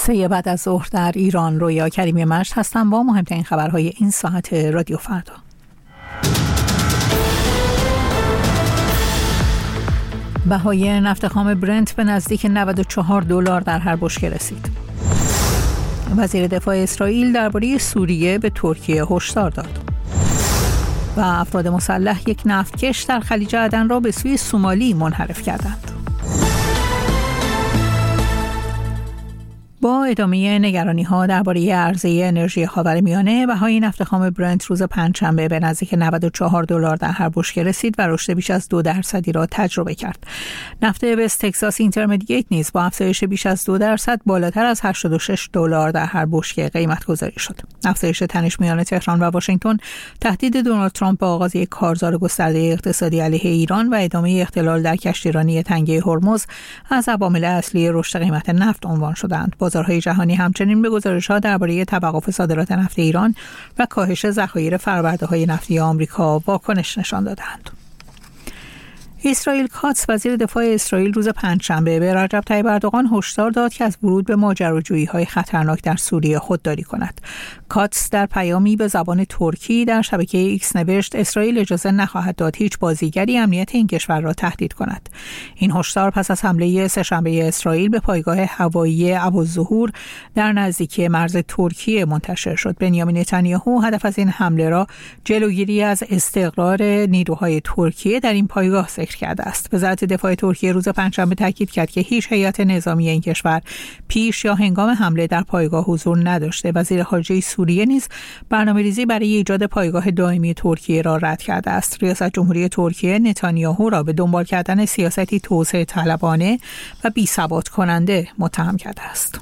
سه بعد از ظهر در ایران. رویا کریمی مشت هستم با مهمترین خبرهای این ساعت رادیو فردا. بهای نفت خام برنت به نزدیک $94 در هر بشکه رسید. وزیر دفاع اسرائیل درباره سوریه به ترکیه هشدار داد. و افراد مسلح یک نفتکش در خلیج عدن را به سوی سومالی منحرف کردند. با ادامه نگرانی‌ها درباره عرضه انرژی خاورمیانه، بهای نفت خام برنت روز پنجشنبه به نزدیک $94 در هر بشکه رسید و رشد بیش از 2% را تجربه کرد. نفت وست تگزاس اینترمدییت نیز با افزایش بیش از 2% بالاتر از $86 در هر بشکه قیمت گذاری شد. افزایش تنش میان تهران و واشنگتن، تهدید دونالد ترامپ به آغاز یک کارزار گسترده اقتصادی علیه ایران و ادامه اختلال در کشتیرانی تنگه هرمز از عوامل اصلی رشد قیمت نفت عنوان شدند. بازارهای جهانی همچنین به گزارش‌ها درباره توقف صادرات نفت ایران و کاهش ذخایر فرآورده‌های نفتی آمریکا واکنش نشان دادند. اسرائیل کاتس وزیر دفاع اسرائیل روز پنجشنبه به رجب طیب اردوغان هشدار داد که از ورود به ماجراجویی‌های خطرناک در سوریه خودداری کند. کاتس در پیامی به زبان ترکی در شبکه ایکس نوشت اسرائیل اجازه نخواهد داد هیچ بازیگری امنیت این کشور را تهدید کند. این هشدار پس از حمله سه‌شنبه اسرائیل به پایگاه هوایی ابوالظهور در نزدیکی مرز ترکیه منتشر شد. بنیامین نتانیاهو هدف از این حمله را جلوگیری از استقرار نیروهای ترکیه در این پایگاه کرده است. وزارت دفاع ترکیه روز پنجشنبه تاکید کرد که هیچ هیئت نظامی این کشور پیش یا هنگام حمله در پایگاه حضور نداشته. وزیر خارجه سوریه نیز برنامه‌ریزی برای ایجاد پایگاه دائمی ترکیه را رد کرده است. ریاست جمهوری ترکیه نتانیاهو را به دنبال کردن سیاستی توسعه طلبانه و بی‌ثبات کننده متهم کرده است.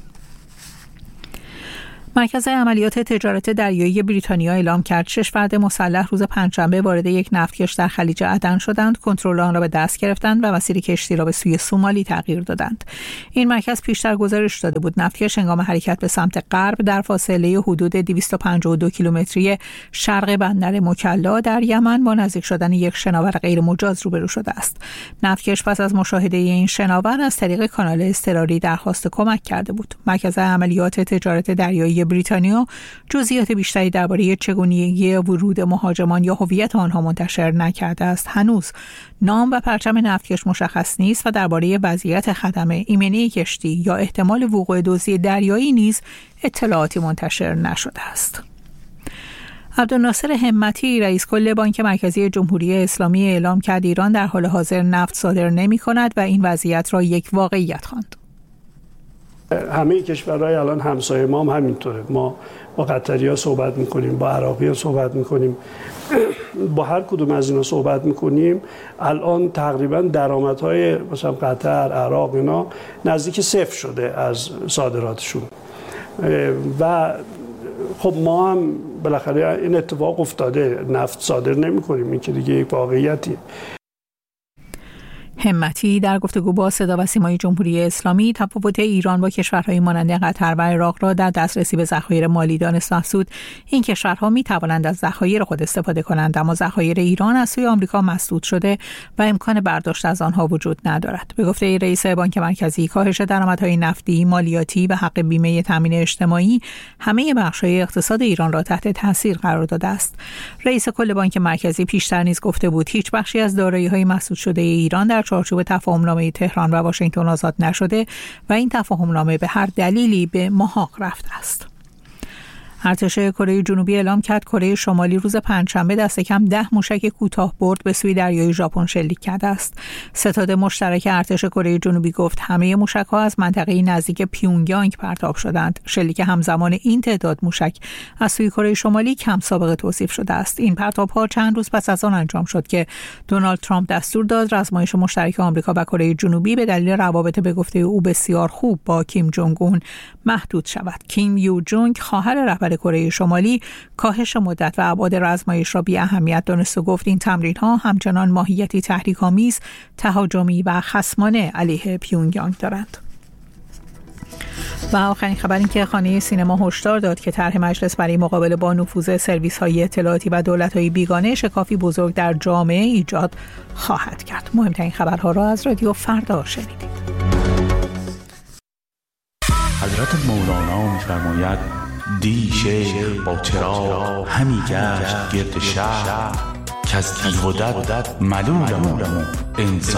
مرکز عملیات تجارت دریایی بریتانیا اعلام کرد 6 فرد مسلح روز پنجشنبه وارد یک نفتکش در خلیج عدن شدند، کنترل آن را به دست گرفتند و مسیر کشتی را به سوی سومالی تغییر دادند. این مرکز پیشتر گزارش داده بود نفتکش هنگام حرکت به سمت غرب در فاصله حدود 252 کیلومتری شرق بندر مکلا در یمن با نزدیک شدن یک شناور غیر مجاز روبرو شده است. نفتکش پس از مشاهده این شناور از طریق کانال اضطراری درخواست کمک کرده بود. مرکز عملیات تجارت دریایی بریتانیا جزئیات بیشتری درباره چگونگی ورود مهاجمان یا هویت آنها منتشر نکرده است. هنوز نام و پرچم نفتکش مشخص نیست و درباره وضعیت خدمه ایمنی کشتی یا احتمال وقوع دزدی دریایی نیز اطلاعاتی منتشر نشده است. عبدالناصر همتی رئیس کل بانک مرکزی جمهوری اسلامی اعلام کرد ایران در حال حاضر نفت صادر نمی‌کند و این وضعیت را یک واقعیت خواند. همه کشورهای الان همسایه ما هم همینطوره. ما با قطری‌ها صحبت می‌کنیم، با عراقی‌ها صحبت می‌کنیم، با هر کدوم از اینا صحبت می‌کنیم. الان تقریبا درآمدهای مثلا قطر، عراق اینا نزدیک صفر شده از صادراتشون و خب ما هم بالاخره این اتفاق افتاده، نفت صادر نمی‌کنیم. این که دیگه یک واقعیتیه. همتی در گفتگو با صدا و سیمای جمهوری اسلامی تفاوت ایران با کشورهای مانند قطر و عراق را در دسترسی به ذخایر مالی دانست. افزود این کشورها می توانند از ذخایر خود استفاده کنند، اما ذخایر ایران از سوی آمریکا مسدود شده و امکان برداشت از آنها وجود ندارد. به گفته رئیس بانک مرکزی، کاهش درآمدهای نفتی، مالیاتی و حق بیمه تامین اجتماعی همه بخش‌های اقتصاد ایران را تحت تاثیر قرار داده است. رئیس کل بانک مرکزی پیشتر نیز گفته بود هیچ بخشی از دارایی‌های مسدود شده ایران در چارچوب تفاهمنامه تهران و واشنگتن آزاد نشده و این تفاهمنامه به هر دلیلی به محاق رفته است. ارتش کره جنوبی اعلام کرد کره شمالی روز پنجشنبه دست کم 10 موشک کوتاه‌برد به سوی دریای ژاپن شلیک کرده است. ستاد مشترک ارتش کره جنوبی گفت همه موشک‌ها از منطقه نزدیک پیونگیانگ پرتاب شدند. شلیک همزمان این تعداد موشک از سوی کره شمالی کم سابقه توصیف شده است. این پرتاب‌ها چند روز پس از آن انجام شد که دونالد ترامپ دستور داد رزمایش مشترک آمریکا و کره جنوبی به دلیل روابط به گفته او بسیار خوب با کیم جونگ اون محدود شود. کیم یو جونگ خواهر رهبر کره شمالی کاهش مدت و ابعاد آزمایش را بی اهمیت دانست و گفت این تمرین‌ها همچنان ماهیتی تحریک‌آمیز، تهاجمی و خصمانه علیه پیونگیانگ دارند. و آخرین خبر این که خانه سینما هشدار داد که طرح مجلس برای مقابله با نفوذ سرویس‌های اطلاعاتی و دولت‌های بیگانه شکافی بزرگ در جامعه ایجاد خواهد کرد. مهمترین خبرها را از رادیو فردا شنیدید. حضرت مولانا می‌فرماید دی شیخ با چراغ همی گشت گرد شهر که از تیغ و دد ملولم انسان